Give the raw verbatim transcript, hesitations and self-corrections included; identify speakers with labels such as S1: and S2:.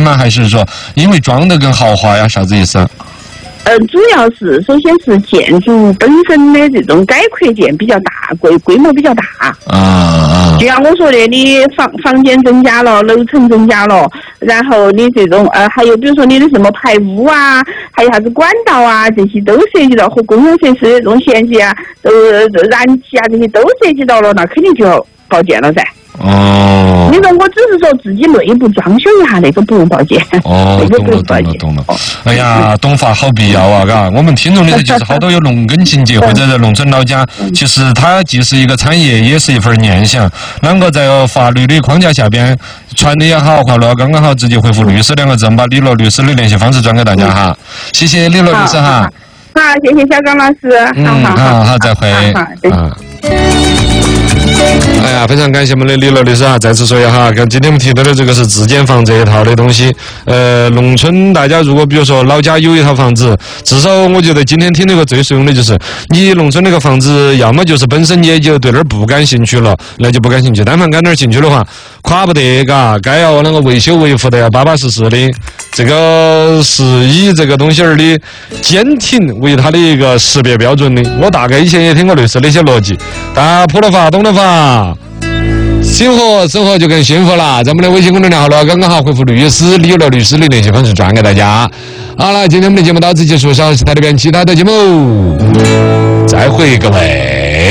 S1: 吗？还是说因为装得更豪华呀？啥子意思？
S2: 呃，主要是首先是建筑本身的这种改扩件比较大，规规模比较大。
S1: 啊啊！
S2: 就像我说的，你房房间增加了，楼层增加了，然后你这种呃，还有比如说你的什么排污啊，还有啥子管道啊，这些都涉及到和公共设施的这种衔接啊，呃，燃气啊这些都涉及到了，那肯定就要报建了噻。
S1: 哦，
S2: 你说我只是说自己内部装修一下，那个不用报建。
S1: 哦，懂了懂了懂了。哎呀，懂法好必要啊，嘎！我们听众里头就是好多有农耕情节或者在农村老家，其实它既是一个产业，也是一份念想。啷个在法律的框架下边传的也好，话了刚刚好，直接回复律师两个字，把李罗律师的联系方式转给大家哈。谢谢李罗律师哈。
S2: 好，谢谢小刚老师。
S1: 嗯，好好，再会。啊。哎呀，非常感谢我们的李罗律师啊！再次说一下哈，跟今天我们提到的这个是自建房这一套的东西。呃，农村大家如果比如说老家有一套房子，至少我觉得今天听那个最实用的就是，你农村那个房子，要么就是本身你就对那儿不感兴趣了，那就不感兴趣；但凡感点兴趣的话，垮不得，嘎，该要那个维修维护的要巴巴适适的。这个是以这个东西儿的坚挺为它的一个识别标准的。我大概以前也听过类似的一些逻辑，大家普了法，懂了法。幸福生活就更幸福了。在我们的微信公众号了，刚刚好回复律师李罗律师的联系方式转给大家。好了，今天我们的节目到此结束，稍后是台里边其他的节目，再会各位。